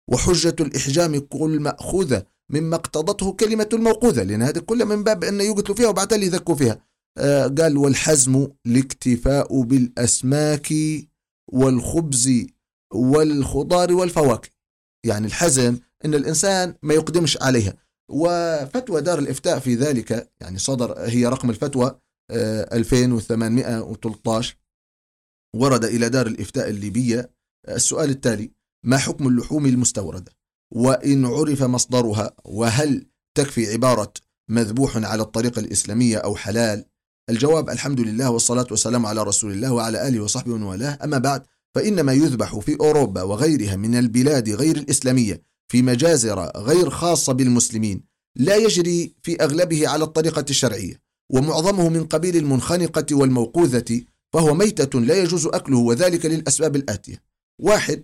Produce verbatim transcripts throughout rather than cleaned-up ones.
وحجة الإحجام كل مأخوذة مما اقتضته كلمة الموقوذة، لأن هذا كله من باب أن يقتلوا فيها وبعدين يذكوا فيها. آه قال والحزم الاكتفاء بالأسماك والخبز والخضار والفواكه، يعني الحزم أن الإنسان ما يقدمش عليها. وفتوى دار الإفتاء في ذلك يعني صدر، هي رقم الفتوى آه ألفين وثمانمائة وثلاثة عشر، ورد إلى دار الإفتاء الليبية السؤال التالي: ما حكم اللحوم المستوردة؟ وإن عرف مصدرها، وهل تكفي عبارة مذبوح على الطريقة الإسلامية أو حلال؟ الجواب: الحمد لله والصلاة والسلام على رسول الله وعلى آله وصحبه ومن والاه. أما بعد، فإن ما يذبح في أوروبا وغيرها من البلاد غير الإسلامية في مجازر غير خاصة بالمسلمين لا يجري في أغلبه على الطريقة الشرعية، ومعظمه من قبيل المنخنقة والموقوذة، فهو ميتة لا يجوز أكله، وذلك للأسباب الآتية: واحد،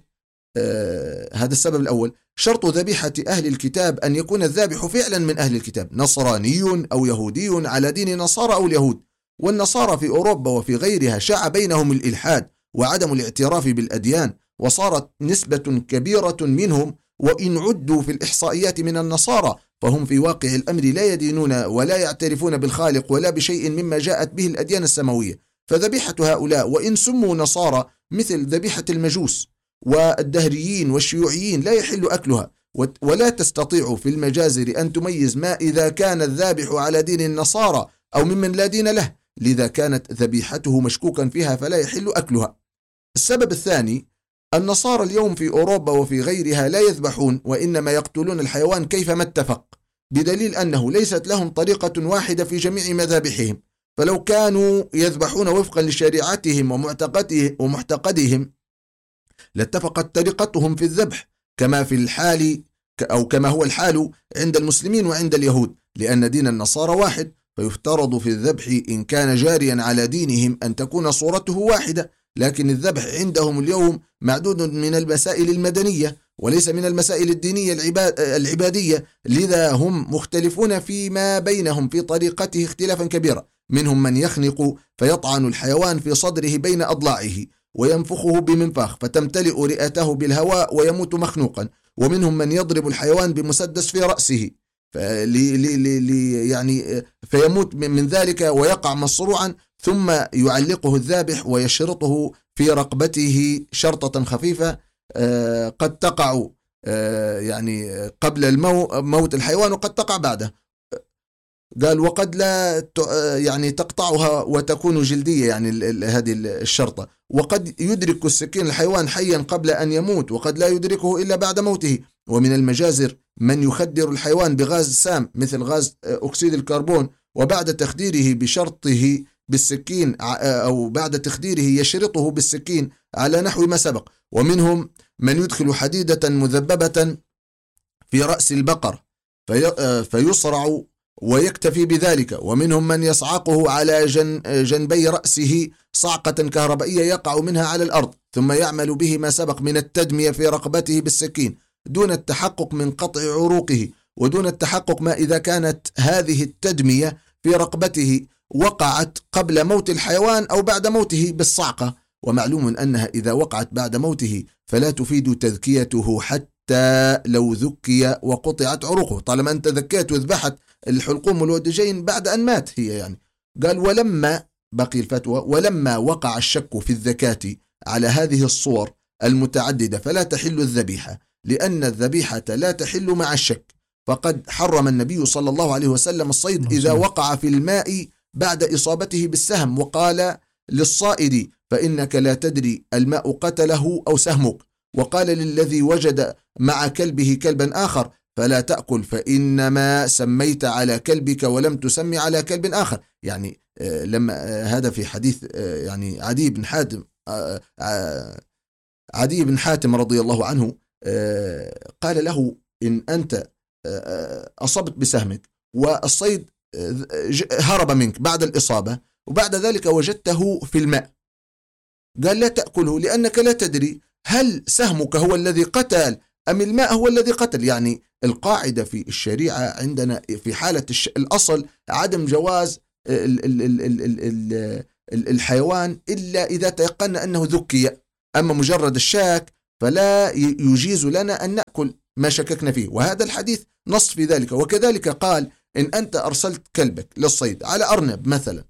آه هذا السبب الأول: شرط ذبيحة أهل الكتاب أن يكون الذابح فعلا من أهل الكتاب، نصراني أو يهودي على دين نصارى أو اليهود. والنصارى في أوروبا وفي غيرها شاع بينهم الإلحاد وعدم الاعتراف بالأديان، وصارت نسبة كبيرة منهم، وإن عدوا في الإحصائيات من النصارى، فهم في واقع الأمر لا يدينون ولا يعترفون بالخالق ولا بشيء مما جاءت به الأديان السماوية. فذبيحة هؤلاء وإن سموا نصارى مثل ذبيحة المجوس والدهريين والشيوعيين لا يحل أكلها، ولا تستطيع في المجازر أن تميز ما إذا كان الذابح على دين النصارى أو ممن لا دين له، لذا كانت ذبيحته مشكوكا فيها فلا يحل أكلها. السبب الثاني: النصارى اليوم في أوروبا وفي غيرها لا يذبحون، وإنما يقتلون الحيوان كيفما اتفق، بدليل أنه ليست لهم طريقة واحدة في جميع مذابحهم، فلو كانوا يذبحون وفقا لشريعتهم ومعتقدهم لاتفقت طريقتهم في الذبح كما في الحال أو كما هو الحال عند المسلمين وعند اليهود، لأن دين النصارى واحد، فيفترض في الذبح إن كان جاريا على دينهم أن تكون صورته واحدة، لكن الذبح عندهم اليوم معدود من المسائل المدنية وليس من المسائل الدينية العبادية، لذا هم مختلفون فيما بينهم في طريقته اختلافا كبيرا. منهم من يخنق فيطعن الحيوان في صدره بين أضلاعه وينفخه بمنفاخ فتمتلئ رئته بالهواء ويموت مخنوقا، ومنهم من يضرب الحيوان بمسدس في رأسه لي لي لي يعني فيموت من ذلك ويقع مصروعا، ثم يعلقه الذابح ويشرطه في رقبته شرطة خفيفة قد تقع يعني قبل الموت الحيوان وقد تقع بعده. قال وقد لا يعني تقطعها وتكون جلدية، يعني هذه الشرطة، وقد يدرك السكين الحيوان حيا قبل أن يموت وقد لا يدركه إلا بعد موته. ومن المجازر من يخدر الحيوان بغاز سام مثل غاز أكسيد الكربون، وبعد تخديره بشرطه بالسكين أو بعد تخديره يشرطه بالسكين على نحو ما سبق. ومنهم من يدخل حديدة مذببة في رأس البقر في فيصرع ويكتفي بذلك. ومنهم من يصعقه على جن جنبي رأسه صعقة كهربائية يقع منها على الأرض، ثم يعمل به ما سبق من التدمية في رقبته بالسكين دون التحقق من قطع عروقه، ودون التحقق ما إذا كانت هذه التدمية في رقبته وقعت قبل موت الحيوان أو بعد موته بالصعقة. ومعلوم أنها إذا وقعت بعد موته فلا تفيد تذكيته حتى لو ذكي وقطعت عروقه، طالما أنت ذكيت وذبحت الحلقوم والودجين بعد أن مات هي يعني. قال ولما بقي الفتوى ولما وقع الشك في الذكاة على هذه الصور المتعددة فلا تحل الذبيحة، لأن الذبيحة لا تحل مع الشك، فقد حرم النبي صلى الله عليه وسلم الصيد إذا وقع في الماء بعد إصابته بالسهم، وقال للصائد فإنك لا تدري الماء قتله أو سهمك، وقال للذي وجد مع كلبه كلبا آخر فلا تأكل فإنما سميت على كلبك ولم تسمي على كلب آخر. يعني لما هذا في حديث يعني عدي بن حاتم عدي بن حاتم رضي الله عنه قال له إن أنت أصبت بسهمك والصيد هرب منك بعد الإصابة وبعد ذلك وجدته في الماء، قال لا تأكله لأنك لا تدري هل سهمك هو الذي قتل أم الماء هو الذي قتل. يعني القاعدة في الشريعة عندنا في حالة الأصل عدم جواز ال ال ال ال ال ال الحيوان إلا إذا تيقن أنه ذكي، أما مجرد الشاك فلا يجيز لنا أن نأكل ما شككنا فيه، وهذا الحديث نص في ذلك. وكذلك قال إن أنت أرسلت كلبك للصيد على أرنب مثلا،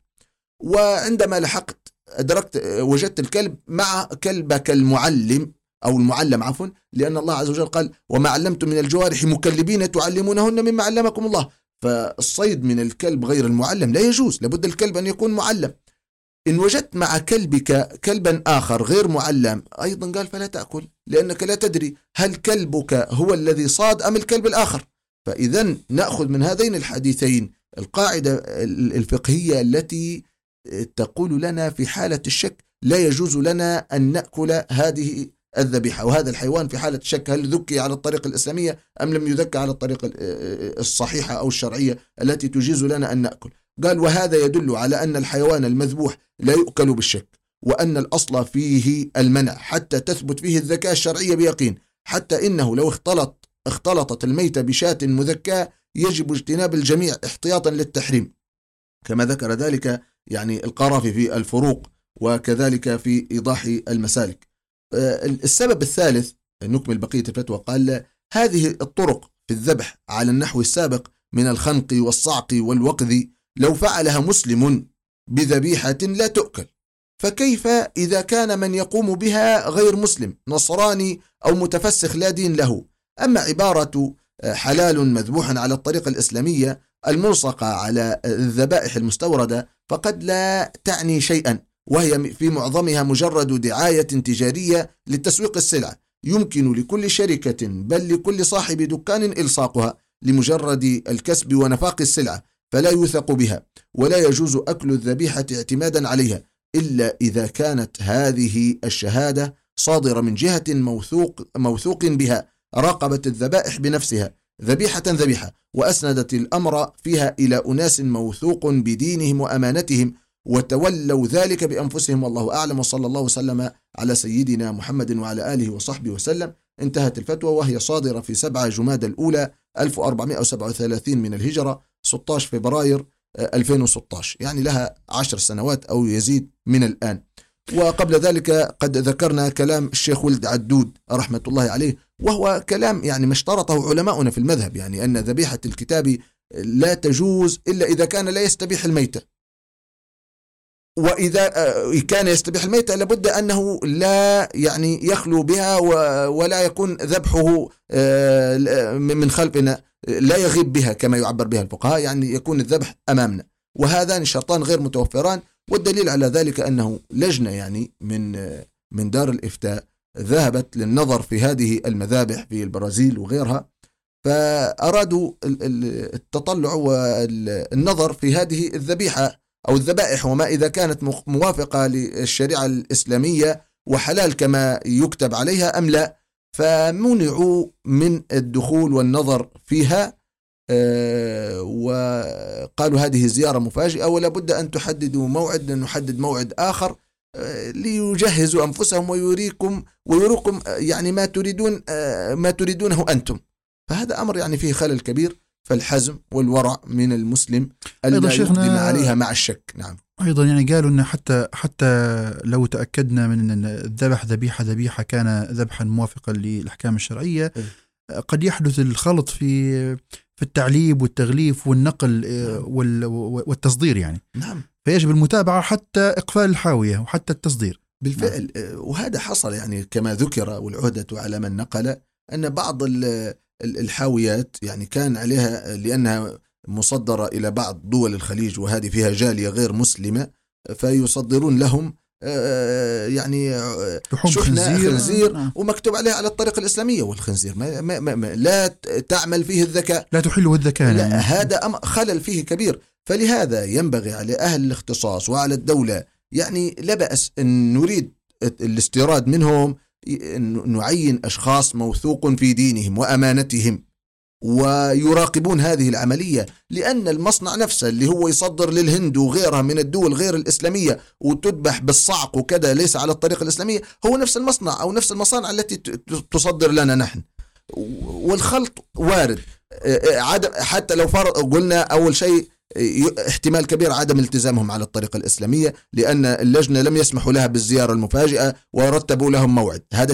وعندما لحقت أدركت وجدت الكلب مع كلبك المعلم أو المعلم عفوا، لأن الله عز وجل قال وما علمتم من الجوارح مكلبين تعلمونهن مما علمكم الله، فالصيد من الكلب غير المعلم لا يجوز، لابد الكلب أن يكون معلم. إن وجدت مع كلبك كلبا آخر غير معلم أيضا قال فلا تأكل، لأنك لا تدري هل كلبك هو الذي صاد أم الكلب الآخر. فإذا نأخذ من هذين الحديثين القاعدة الفقهية التي تقول لنا في حالة الشك لا يجوز لنا أن نأكل هذه الذبيحة وهذا الحيوان في حالة الشك هل ذكي على الطريقة الإسلامية أم لم يذكى على الطريقة الصحيحة أو الشرعية التي تجيز لنا أن نأكل. قال وهذا يدل على أن الحيوان المذبوح لا يؤكل بالشك، وأن الأصل فيه المنع حتى تثبت فيه الذكاء الشرعية بيقين، حتى إنه لو اختلط اختلطت الميتة بشاة مذكاة يجب اجتناب الجميع احتياطا للتحريم، كما ذكر ذلك يعني القرافي في الفروق وكذلك في إيضاح المسالك. السبب الثالث نكمل بقية الفتوى، قال هذه الطرق في الذبح على النحو السابق من الخنق والصعق والوقذ لو فعلها مسلم بذبيحة لا تؤكل، فكيف إذا كان من يقوم بها غير مسلم نصراني أو متفسخ لا دين له؟ أما عبارة حلال مذبوح على الطريقة الإسلامية الملصقة على الذبائح المستوردة فقد لا تعني شيئا، وهي في معظمها مجرد دعاية تجارية لتسويق السلعة، يمكن لكل شركة بل لكل صاحب دكان إلصاقها لمجرد الكسب ونفاق السلعة، فلا يوثق بها ولا يجوز أكل الذبيحة اعتمادا عليها إلا إذا كانت هذه الشهادة صادرة من جهة موثوق, موثوق بها راقبت الذبائح بنفسها ذبيحة ذبيحة وأسندت الأمر فيها إلى أناس موثوق بدينهم وأمانتهم وتولوا ذلك بأنفسهم، والله أعلم، وصلى الله وسلم على سيدنا محمد وعلى آله وصحبه وسلم. انتهت الفتوى وهي صادرة في سبعة جماد الأولى ألف وأربعمائة وسبعة وثلاثين من الهجرة ستة عشر فبراير ألفين وستة عشر، يعني لها عشر سنوات أو يزيد من الآن. وقبل ذلك قد ذكرنا كلام الشيخ ولد عدود رحمة الله عليه، وهو كلام يعني ما اشترطه علماؤنا في المذهب، يعني أن ذبيحة الكتاب لا تجوز إلا إذا كان لا يستبيح الميتة، وإذا كان يستبيح الميتة لابد أنه لا يعني يخلو بها ولا يكون ذبحه من خلفنا، لا يغيب بها كما يعبر بها الفقهاء، يعني يكون الذبح أمامنا، وهذان الشرطان غير متوفران. والدليل على ذلك أنه لجنة يعني من من دار الإفتاء ذهبت للنظر في هذه المذابح في البرازيل وغيرها، فأرادوا التطلع والنظر في هذه الذبيحة أو الذبائح وما إذا كانت موافقة للشريعة الإسلامية وحلال كما يكتب عليها أم لا، فمنعوا من الدخول والنظر فيها، وقالوا هذه زيارة مفاجئة ولا بد أن تحددوا موعد، نحدد موعد آخر ليجهزوا أنفسهم ويريكم ويريكم يعني ما تريدون ما تريدونه أنتم. فهذا أمر يعني فيه خلل كبير، فالحزم والورع من المسلم ألا يقدم عليها مع الشك. نعم. أيضا يعني قالوا أن حتى حتى لو تأكدنا من أن الذبح ذبيحة ذبيحة كان ذبحا موافقا للأحكام الشرعية، قد يحدث الخلط في في التعليب والتغليف والنقل والتصدير يعني. نعم. فيجب المتابعة حتى إقفال الحاوية وحتى التصدير. بالفعل. نعم. وهذا حصل يعني كما ذكر، والعهدة على من نقل، أن بعض الحاويات يعني كان عليها لأنها مصدرة إلى بعض دول الخليج وهذه فيها جالية غير مسلمة، فيصدرون لهم يعني شحنة خنزير آه. ومكتوب عليها على الطريقة الإسلامية، والخنزير ما ما ما ما لا تعمل فيه الذكاء، لا تحله الذكاء. لا يعني. هذا خلل فيه كبير، فلهذا ينبغي على أهل الاختصاص وعلى الدولة يعني لا بأس أن نريد الاستيراد منهم نعين أشخاص موثوق في دينهم وأمانتهم ويراقبون هذه العملية، لأن المصنع نفسه اللي هو يصدر للهند وغيرها من الدول غير الإسلامية وتذبح بالصعق وكذا ليس على الطريقة الإسلامية، هو نفس المصنع أو نفس المصانع التي تصدر لنا نحن، والخلط وارد. حتى لو فرض قلنا أول شيء احتمال كبير عدم التزامهم على الطريقة الإسلامية، لأن اللجنة لم يسمحوا لها بالزيارة المفاجئة ورتبوا لهم موعد، هذا شيء.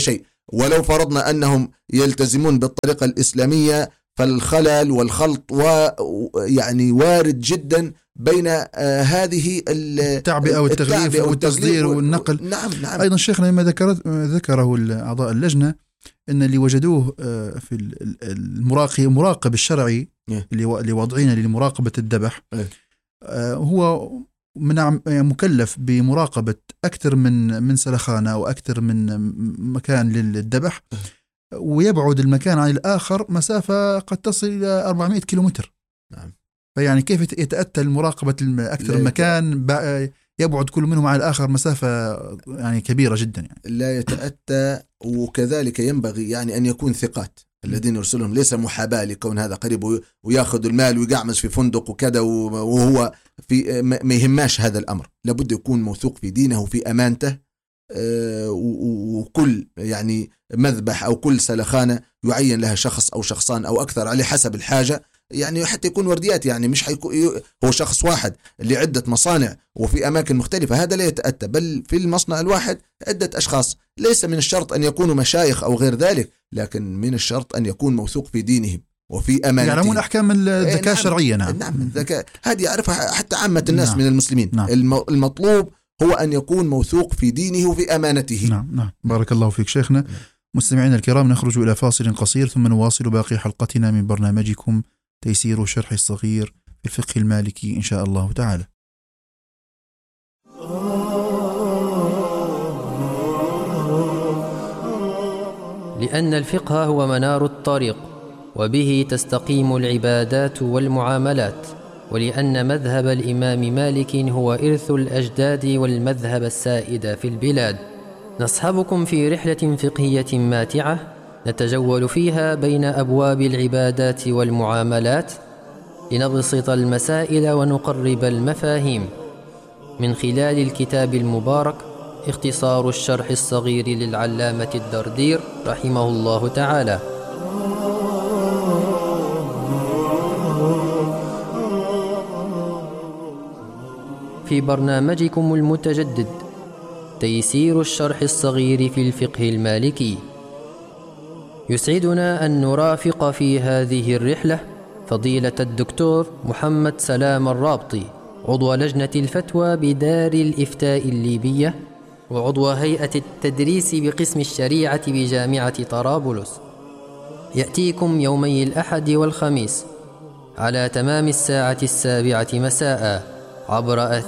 ولو فرضنا أنهم يلتزمون بالطريقة الإسلامية فالخلل والخلط ويعني وارد جدا بين آه هذه التعبئة والتغليف والتصدير والنقل. نعم نعم. أيضا شيخنا مما ذكرت ذكره أعضاء اللجنة أن اللي وجدوه في المراقب المراقب الشرعي اللي وضعين لمراقبة الذبح هو من مكلف بمراقبة أكثر من من سلخانة أو أكثر من مكان للذبح، ويبعد المكان عن الآخر مسافة قد تصل إلى أربعمائة كيلومتر. نعم. فيعني كيف يتأتى المراقبة أكثر من مكان يبعد كل منهم عن الآخر مسافة يعني كبيرة جدا يعني. لا يتأتى. وكذلك ينبغي يعني أن يكون ثقات الذين يرسلهم، ليس محاباة لكون هذا قريب ويأخذ المال ويقعمز في فندق وكذا وهو في ما يهماش هذا الأمر. لابد يكون موثوق في دينه وفي أمانته، وكل يعني مذبح أو كل سلخانة يعين لها شخص أو شخصان أو أكثر على حسب الحاجة، يعني حتى يكون ورديات، يعني مش حيكون هو شخص واحد لعدة مصانع وفي أماكن مختلفة، هذا لا يتأتى. بل في المصنع الواحد عدة أشخاص، ليس من الشرط أن يكونوا مشايخ أو غير ذلك، لكن من الشرط أن يكون موثوق في دينهم وفي أمانتهم، يعلمون أحكام الذكاء الشرعية. نعم نعم الذكاء هذه يعرفها حتى عامة الناس. نعم. من المسلمين. نعم. المطلوب هو أن يكون موثوق في دينه وفي أمانته. نعم نعم. بارك الله فيك شيخنا. مستمعينا الكرام، نخرج إلى فاصل قصير ثم نواصل باقي حلقتنا من برنامجكم تيسير الشرح الصغير في الفقه المالكي إن شاء الله تعالى. لأن الفقه هو منار الطريق، وبه تستقيم العبادات والمعاملات، ولأن مذهب الإمام مالك هو إرث الأجداد والمذهب السائد في البلاد. نصحبكم في رحلة فقهية ماتعة نتجول فيها بين أبواب العبادات والمعاملات لنبسط المسائل ونقرب المفاهيم من خلال الكتاب المبارك اختصار الشرح الصغير للعلامة الدردير رحمه الله تعالى. في برنامجكم المتجدد تيسير الشرح الصغير في الفقه المالكي، يسعدنا أن نرافق في هذه الرحلة فضيلة الدكتور محمد سلام الرابطي، عضو لجنة الفتوى بدار الإفتاء الليبية وعضو هيئة التدريس بقسم الشريعة بجامعة طرابلس. يأتيكم يومي الأحد والخميس على تمام الساعة السابعة مساء عبر